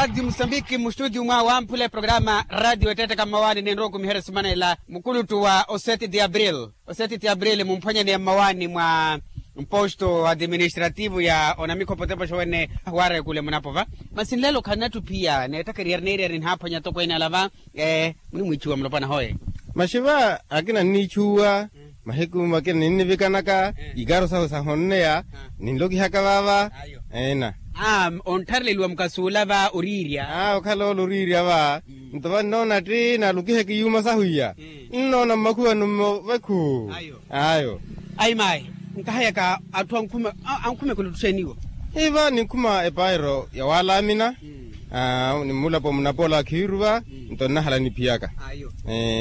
Radio Msambiki mstudio mwa wampule programa Radio Tete Kamawani ni nrogu mihere sumanela mkulutu wa Oseti de Abril. Oseti de Abril mumponya ni mawani mwa mposto administrativu ya onamiko potepo shwene ware kule mnapova. Masinlelo kanatu pia netaka rierneri rin hapa nyatoko ina lava muni mwichua mlopana hoe. Mashiva akina nichua mahiku makina ninivikanaka igaro saho sahonea ninlogi haka baba ena ontarle luwa mkasula va uriria okalo uriria va mtova nona tri na lukihe kiyuma sahuya nona makuwa numo veku ayo ai mai nkahaya ka atu ankume kulutusheniwo iva nikuma epairo ya wala mina ni mula po mnapola kiruva ntona hala nipiaka ayo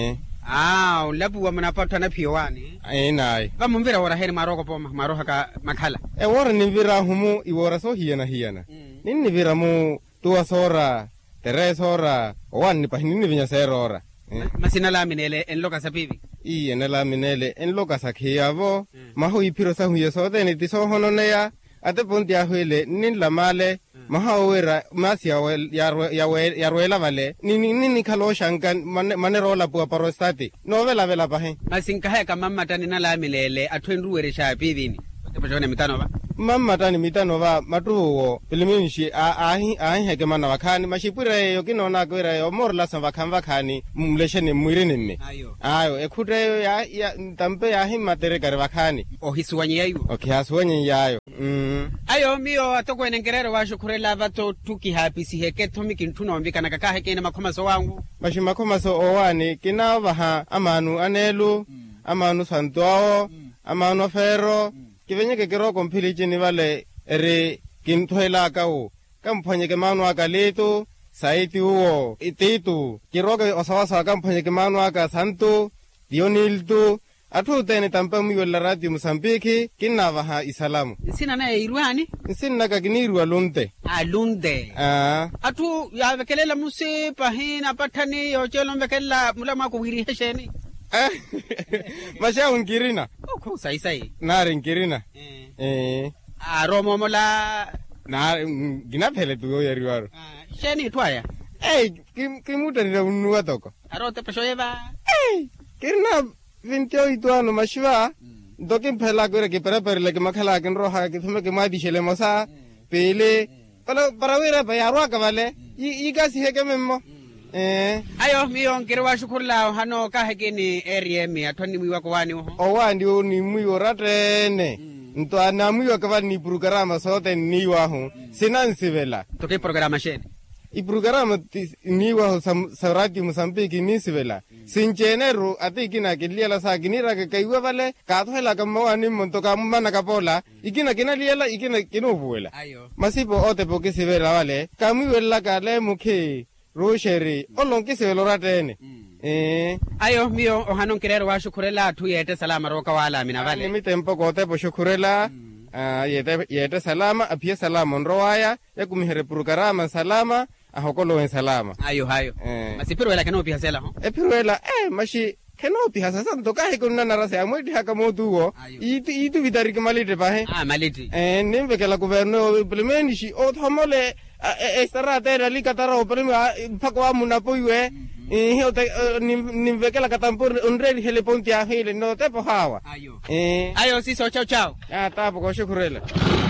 ulapu wa mnapata na piwani nai va mumvira wora heri maroko po maroha ka makhala wora nivira humu iwora so hiana nini vira mu tuwa sora teresora wani pahinini vinya serora masina la minele enloka sapivi enela minele enloka sakhiavo maho ipiro sa huye so deni tiso hononeya ate ponti ahwele nin la male mahawera masia yarwela vale nini khalo shankan manerola pu parostati novela vela pahe masinka kama matani na la milele atwenruwere shapivini tepojone mitano ba mamma tani mitano ba matuwo piliminshi ahi heke mana wakhani mashipure yo kinona kwera yo morla sa wakhani mleshene mwirene ayo ekhuteyo ya tampe ya himatere kare wakhani ohiswanye yayo haswanye yayo ayo miyo atokwe nengerero washukurela vato tuki happy si heke thomi kintuno ombikana kaka heke na makhomaso wangu makhomaso owani kina baha amanu anelu amanu santwao amanu fero kivenyeke kero komphilichi ni vale ere kinthoela kao kamphanyeke manu aka leto saiti uo ititu kiroke osawasa kamphanyeke manu aka santo dionilto atu tene tampa miwela Radio Msambiki kinavaha isalamu sina na irwani sina ka kinirwa lunte lunde atu ya vekelela musi pahina patani yo chelomvekela mulama ko wirihesheni masha unkirina ko sai nare nkirina romo mola na ginaphele tu yariwaro sheni twaya kimutarira unwa toko arote peshoeva kirina 28 ano mashiva dokin phela gore ke perapere ke makhala ke roha ke thume ke madi shele mosa pele parawira ba yarwa ka vale igasi heke memmo ayo miyo ngirwa shukurla hano ka heke ni area mi atoni mwiwa ko wani owandi oni mwiwa ratene nto ana mwiwa ka vani programa sote niwa ho sinansivela toke programa shene I programa niwa sa Radio Msambiki nisivela sincheneru ati kina kiliela sa kinira ke kaiwa vale ka thoela ka mawani montoka mana kapola ikina liela ikina kinovuela masipo ote poke sivela vale kamiwela ka le mukhe rosheri olonke sivelo ratene ayo miyo ohano kirero wa shukurela atu yete salama roka wala mina vale mi tempo kote po shukurela yete salama apia salama nroaya yakumihere programa salama ahokolo en salama ayo masipirwela kenopi hasela ho epirwela mashi kenopi hasasa ntoka hekonna narase amwedi hakamotuwo itu vitariki malite pahe maliti nimvekela governo implementishi othomole estarate rali kataro prima pakwa munapoiwe hiyote nimvekela katampur unredi hele ponti ahile no tepo hawa ayo siso chao tapo ko shukurela